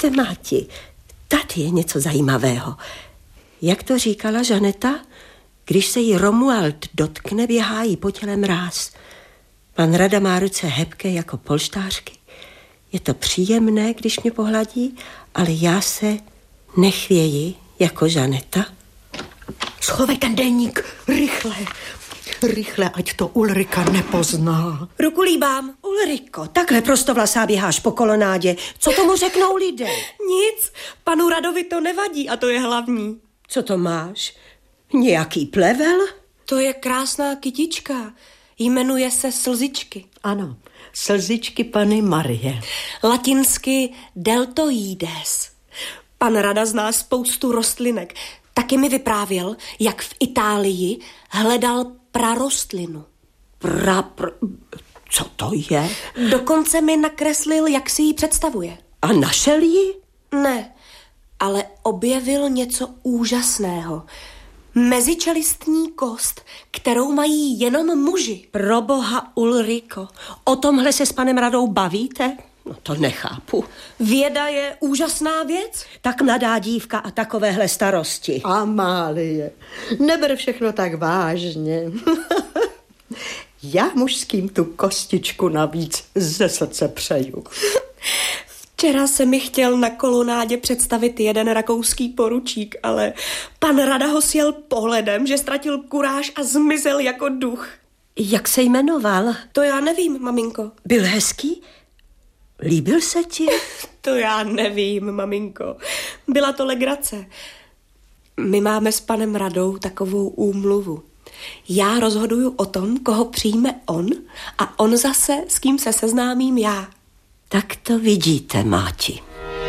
Víte, Máti, tady je něco zajímavého. Jak to říkala Žaneta, když se jí Romuald dotkne, běhá jí po těle mráz. Pan Rada má ruce hebké jako polštářky. Je to příjemné, když mě pohladí, ale já se nechvěji jako Žaneta. Schovej ten deník, rychle, ať to Ulrika nepozná. Ruku líbám. Ulriko, takhle prostovlasá běháš po kolonádě. Co tomu řeknou lidé? Nic, panu Radovi to nevadí a to je hlavní. Co to máš? Nějaký plevel? To je krásná kytička. Jmenuje se Slzičky. Ano, slzičky Panny Marie. Latinsky deltoides. Pan Rada zná spoustu rostlinek. Taky mi vyprávěl, jak v Itálii hledal prarostlinu. Co to je? Dokonce mi nakreslil, jak si ji představuje. A našel ji? Ne, ale objevil něco úžasného. Mezičelistní kost, kterou mají jenom muži. Proboha, Ulriko, o tomhle se s panem Radou bavíte? No to nechápu. Věda je úžasná věc. Tak mladá dívka a takovéhle starosti. Amálie, neber všechno tak vážně. Já mužským tu kostičku navíc ze srdce přeju. Včera se mi chtěl na kolonádě představit jeden rakouský poručík, ale pan Rada ho sjel pohledem, že ztratil kuráž a zmizel jako duch. Jak se jmenoval? To já nevím, maminko. Byl hezký? Líbil se ti? To já nevím, maminko. Byla to legrace. My máme s panem Radou takovou úmluvu. Já rozhoduju o tom, koho přijme on a on zase, s kým se seznámím já. Tak to vidíte, Máti.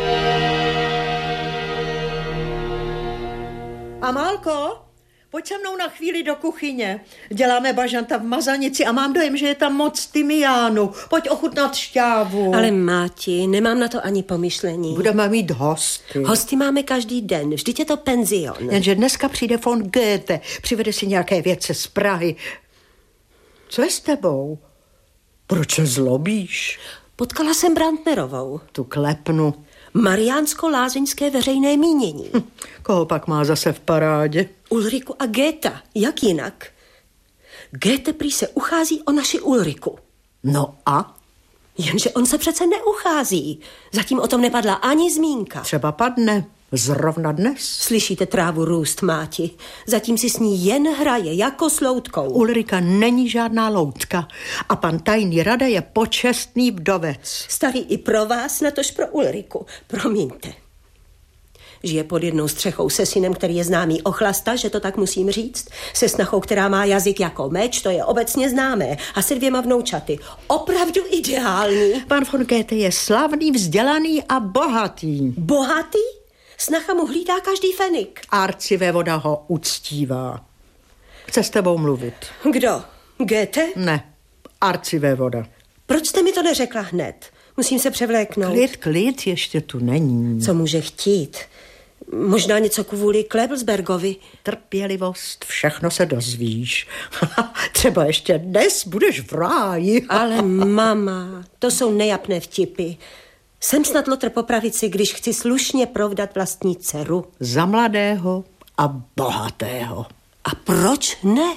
Amálko, pojď se mnou na chvíli do kuchyně. Děláme bažanta v mazanici a mám dojem, že je tam moc tymiánu. Pojď ochutnat šťávu. Ale Máti, nemám na to ani pomyšlení. Budeme mít hosty. Hosty máme každý den, vždyť je to penzion. Jenže dneska přijde von Goethe, přivede si nějaké vědce z Prahy. Co je s tebou? Proč se zlobíš? Potkala jsem Brandnerovou. Tu klepnu. Mariánsko-lázeňské veřejné mínění. Koho pak má zase v parádě? Ulriku a Goethe, jak jinak? Goethe prý se uchází o naši Ulriku. No a? Jenže on se přece neuchází. Zatím o tom nepadla ani zmínka. Třeba padne. Zrovna dnes. Slyšíte trávu růst, Máti? Zatím si s ní jen hraje, jako s loutkou. Ulrika není žádná loutka. A pan tajný Rada je počestný vdovec. Staví i pro vás, natož pro Ulriku. Promiňte. Žije pod jednou střechou se synem, který je známý ochlasta, že to tak musím říct. Se snachou, která má jazyk jako meč, to je obecně známé. A se 2 vnoučaty. Opravdu ideální. Pan von Goethe je slavný, vzdělaný a bohatý. Bohatý? Snacha mu hlídá každý fenik. Arcivévoda ho uctívá. Chce s tebou mluvit. Kdo? Goethe? Ne, arcivévoda. Proč jste mi to neřekla hned? Musím se převléknout. Klid, ještě tu není. Co může chtít? Možná něco kvůli Klebelsbergovi. Trpělivost, všechno se dozvíš. Třeba ještě dnes budeš v ráji. Ale mama, to jsou nejapné vtipy. Jsem snad lotr po pravici, když chci slušně provdat vlastní dceru. Za mladého a bohatého. A proč ne?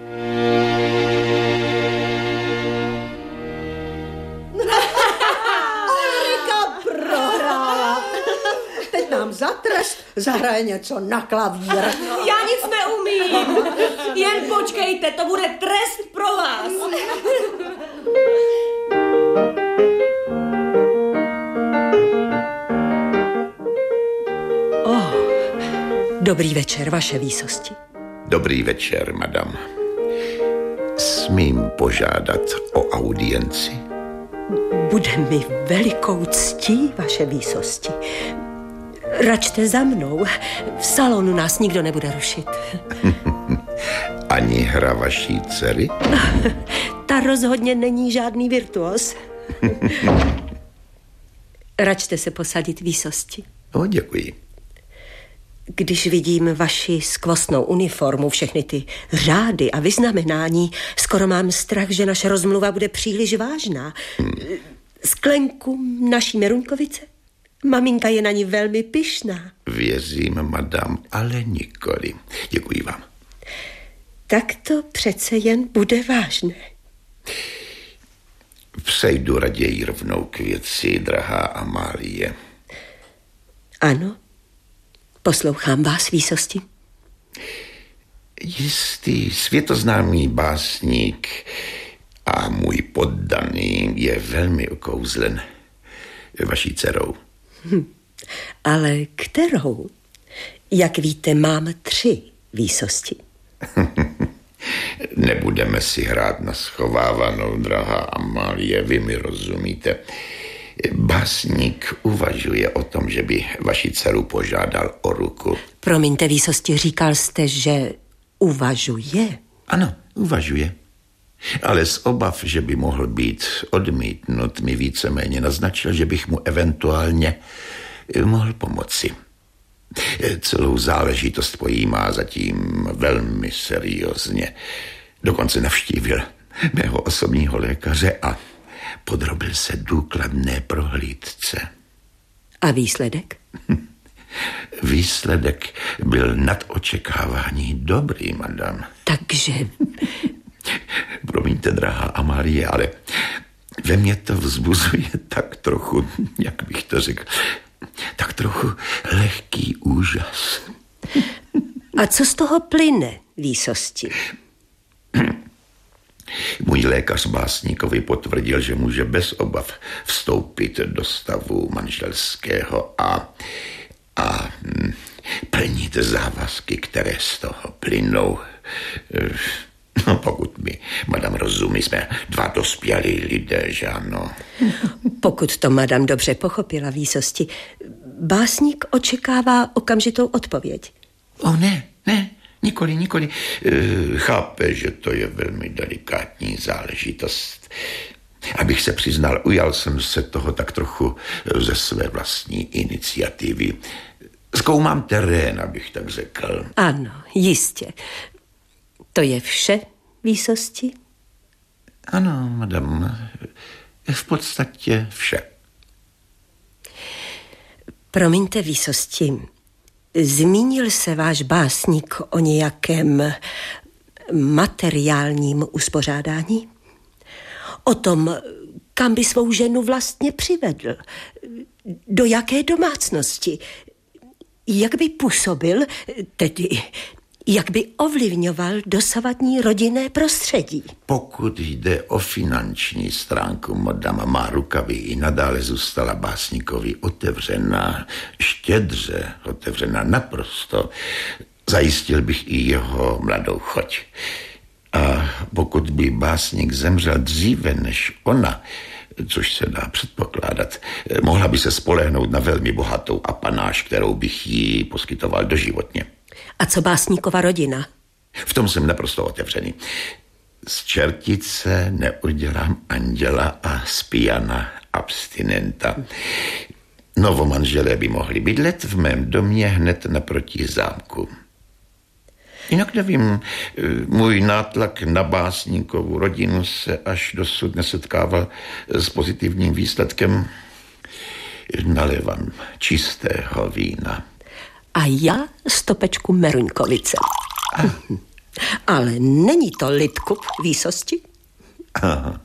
Ulrika prohrála. Teď nám za trest zahraje něco na klavír. Já nic neumím. Jen počkejte, to bude trest pro vás. Dobrý večer, vaše výsosti. Dobrý večer, madam. Smím požádat o audienci? Bude mi velikou ctí, vaše výsosti. Račte za mnou. V salonu nás nikdo nebude rušit. Ani hra vaší dcery? Ta rozhodně není žádný virtuos. Račte se posadit, výsosti. No, děkuji. Když vidím vaši skvostnou uniformu, všechny ty řády a vyznamenání, skoro mám strach, že naše rozmluva bude příliš vážná. Sklenku naší Meruňkovice? Maminka je na ní velmi pyšná. Věřím, madam, ale nikoli. Děkuji vám. Tak to přece jen bude vážné. Přejdu raději rovnou k věci, drahá Amálie. Ano, poslouchám vás, výsosti. Jistý světoznámý básník a můj poddaný je velmi okouzlen vaší dcerou. Ale kterou? Jak víte, mám 3 výsosti. Nebudeme si hrát na schovávanou, drahá Amálie, vy mi rozumíte. Básník uvažuje o tom, že by vaši dceru požádal o ruku. Promiňte, výsosti, říkal jste, že uvažuje? Ano, uvažuje. Ale z obav, že by mohl být odmítnut, mi víceméně naznačil, že bych mu eventuálně mohl pomoci. Celou záležitost pojímá zatím velmi seriózně. Dokonce navštívil mého osobního lékaře a podrobil se důkladné prohlídce. A výsledek? Výsledek byl nad očekávání dobrý, madam. Takže... Promiňte, drahá Amálie, ale ve mně to vzbuzuje tak trochu, jak bych to řekl, tak trochu lehký úžas. A co z toho plyne, výsosti? Můj lékař básníkovi potvrdil, že může bez obav vstoupit do stavu manželského a plnit závazky, které z toho plynou. No, pokud mi, madam, rozumí, jsme 2 dospělí lidé, že ano? Pokud to madam dobře pochopila, výsosti, básník očekává okamžitou odpověď. Ne, nikoli. Chápe, že to je velmi delikátní záležitost. Abych se přiznal, ujal jsem se toho tak trochu ze své vlastní iniciativy. Zkoumám terén, abych tak řekl. Ano, jistě. To je vše, výsosti? Ano, madam, v podstatě vše. Promiňte, výsosti, zmínil se váš básník o nějakém materiálním uspořádání? O tom, kam by svou ženu vlastně přivedl? Do jaké domácnosti? Jak by působil, tedy jak by ovlivňoval dosavadní rodinné prostředí? Pokud jde o finanční stránku, madama, má ruka by i nadále zůstala básníkovi otevřená, štědře otevřená naprosto. Zajistil bych i jeho mladou choť. A pokud by básník zemřel dříve než ona, což se dá předpokládat, mohla by se spolehnout na velmi bohatou apanáž, kterou bych jí poskytoval doživotně. A co básníkova rodina? V tom jsem naprosto otevřený. Z čertice neudělám anděla a z pijana abstinenta. Novomanželé by mohli bydlet v mém domě hned naproti zámku. Jinak nevím, můj nátlak na básníkovu rodinu se až dosud nesetkával s pozitivním výsledkem. Nalévám čistého vína. A já stopečku Meruňkovice. Ale není to Lidkup, výsosti? Aha.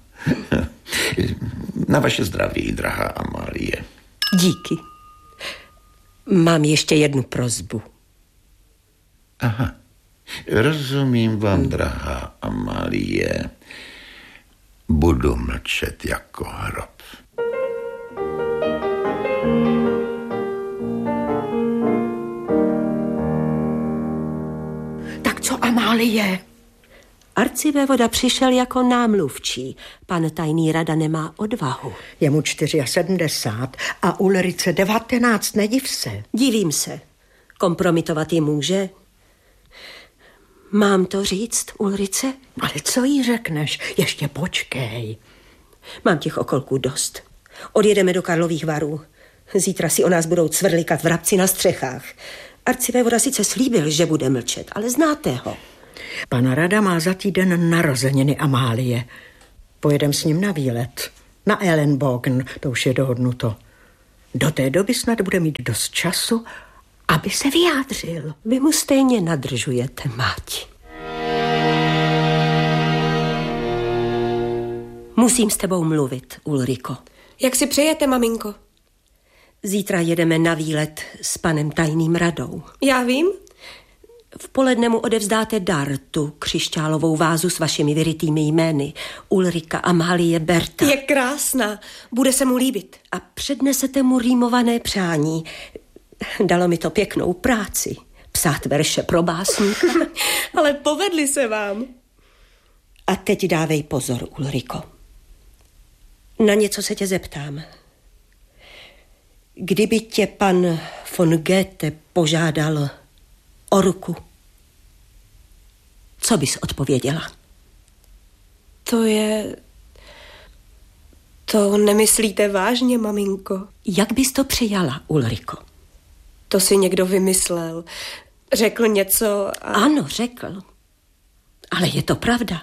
Na vaše zdraví, drahá Amálie. Díky. Mám ještě jednu prosbu. Aha. Rozumím vám, drahá Amálie. Budu mlčet jako hrob. Tak co, Amálie? Arcivévoda přišel jako námluvčí. Pan tajný rada nemá odvahu. Je mu 74 a Ulrice 19, nediv se. Divím se. Kompromitovat ji může. Mám to říct, Ulrice? Ale co jí řekneš? Ještě počkej. Mám těch okolků dost. Odjedeme do Karlových Varů. Zítra si o nás budou cvrlikat vrabci na střechách. Arcivévoda sice slíbil, že bude mlčet, ale znáte ho. Pan rada má za týden narozeniny Amálie. Pojedem s ním na výlet. Na Ellenbogen, to už je dohodnuto. Do té doby snad bude mít dost času, aby se vyjádřil. Vy mu stejně nadržujete, máti. Musím s tebou mluvit, Ulriko. Jak si přejete, maminko? Zítra jedeme na výlet s panem tajným radou. Já vím. V poledne mu odevzdáte dar, tu křišťálovou vázu s vašimi vyrytými jmény. Ulrika Amálie Berta. Je krásná, bude se mu líbit. A přednesete mu rýmované přání. Dalo mi to pěknou práci. Psát verše pro básníka. Ale povedli se vám. A teď dávej pozor, Ulriko. Na něco se tě zeptám. Kdyby tě pan von Goethe požádal o ruku, co bys odpověděla? To nemyslíte vážně, maminko? Jak bys to přijala, Ulriko? To si někdo vymyslel. Řekl něco a... Ano, řekl. Ale je to pravda.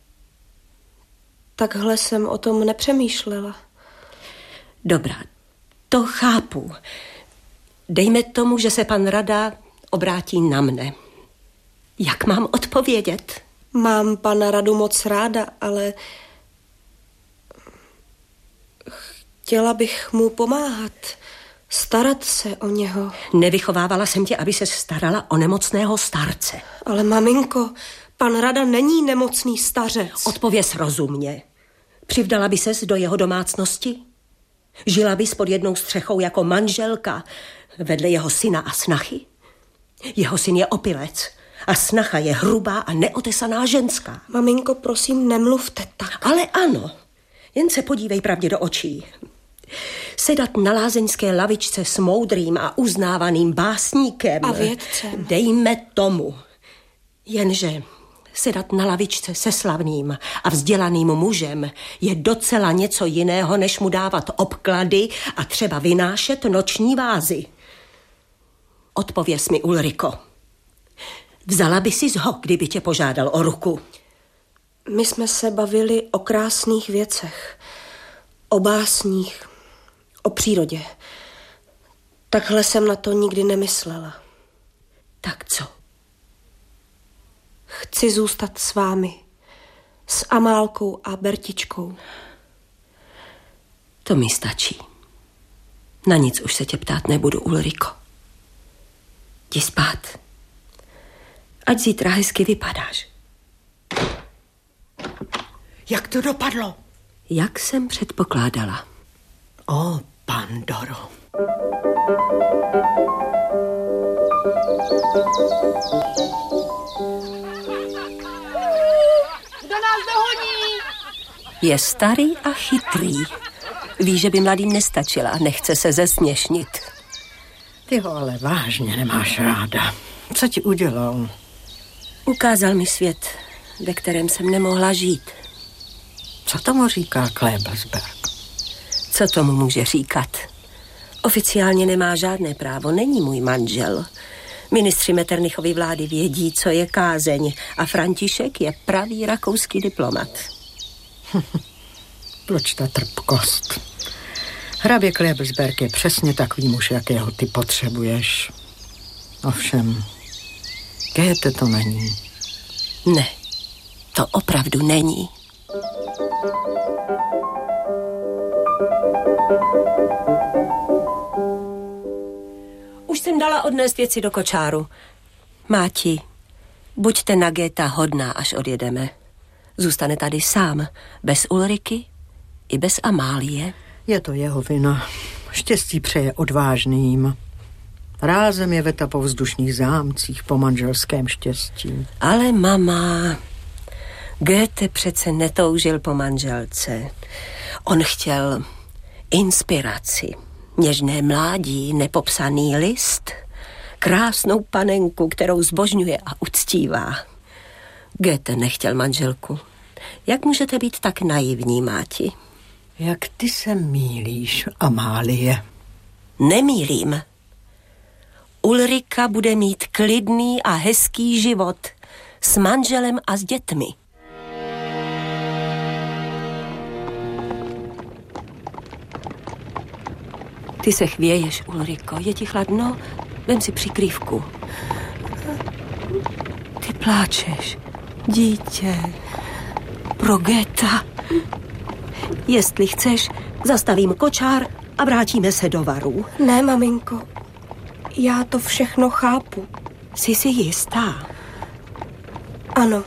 Takhle jsem o tom nepřemýšlela. Dobrá, to chápu. Dejme tomu, že se pan Rada obrátí na mne. Jak mám odpovědět? Mám pana Radu moc ráda, ale chtěla bych mu pomáhat, starat se o něho. Nevychovávala jsem tě, aby se starala o nemocného starce. Ale maminko, pan Rada není nemocný stařec. Odpověz rozumně. Přivdala by ses do jeho domácnosti? Žila bys pod jednou střechou jako manželka vedle jeho syna a snachy? Jeho syn je opilec a snacha je hrubá a neotesaná ženská. Maminko, prosím, nemluvte tak. Ale ano, jen se podívej pravdě do očí. Sedat na lázeňské lavičce s moudrým a uznávaným básníkem. A vědcem. Dejme tomu. Jenže sedat na lavičce se slavným a vzdělaným mužem je docela něco jiného, než mu dávat obklady a třeba vynášet noční vázy. Odpověz mi, Ulriko. Vzala by si ho, kdyby tě požádal o ruku? My jsme se bavili o krásných věcech, o básních, o přírodě. Takhle jsem na to nikdy nemyslela. Tak co? Chci zůstat s vámi, s Amálkou a Bertičkou. To mi stačí. Na nic už se tě ptát nebudu, Ulriko. Jdi spát. Ať zítra hezky vypadáš. Jak to dopadlo? Jak jsem předpokládala. O, Pandoro. Kdo nás dohoní? Je starý a chytrý. Ví, že by mladým nestačila a nechce se zesměšnit. Ty ho ale vážně nemáš ráda. Co ti udělal? Ukázal mi svět, ve kterém jsem nemohla žít. Co tomu říká Klebelsberg? Co tomu může říkat? Oficiálně nemá žádné právo, není můj manžel. Ministři Metternichovy vlády vědí, co je kázeň a František je pravý rakouský diplomat. Proč ta trpkost? Hrabě Klebelsberg je přesně takový muž, jakého ty potřebuješ. Ovšem, Goethe to není. Ne, to opravdu není. Už jsem dala odnést věci do kočáru. Máti, buďte na Goetha hodná, až odjedeme. Zůstane tady sám, bez Ulriky i bez Amálie. Je to jeho vina. Štěstí přeje odvážným. Rázem je veta po vzdušných zámcích, po manželském štěstí. Ale mama, Goethe přece netoužil po manželce. On chtěl inspiraci, něžné mládí, nepopsaný list, krásnou panenku, kterou zbožňuje a uctívá. Goethe nechtěl manželku. Jak můžete být tak naivní, máti? Jak ty se mýlíš, Amálie? Nemýlím. Ulrika bude mít klidný a hezký život s manželem a s dětmi. Ty se chvěješ, Ulriko. Je ti chladno? Vem si přikrývku. Ty pláčeš, dítě, pro Geta. Jestli chceš, zastavím kočár a vrátíme se do Varu. Ne, maminko, já to všechno chápu. Jsi si jistá? Ano.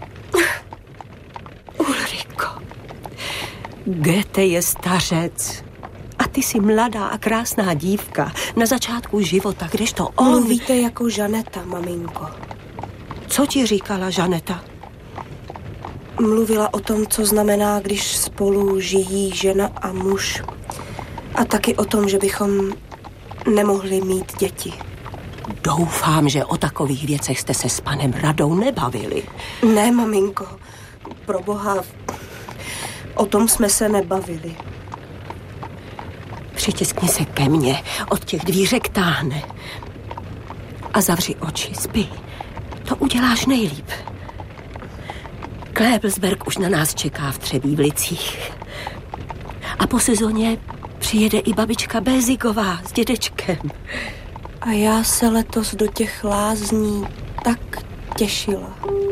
Ulriko, Goethe je stařec a ty jsi mladá a krásná dívka na začátku života, kdežto on... Mluvíte jako Žaneta, maminko. Co ti říkala Žaneta? Mluvila o tom, co znamená, když spolu žijí žena a muž. A taky o tom, že bychom nemohli mít děti. Doufám, že o takových věcech jste se s panem Radou nebavili. Ne, maminko, proboha, o tom jsme se nebavili. Přitiskni se ke mně, od těch dvířek táhne. A zavři oči, spí. To uděláš nejlíp. Klebelsberg už na nás čeká v Třebívlicích. A po sezóně přijede i babička Bézigová s dědečkem. A já se letos do těch lázní tak těšila.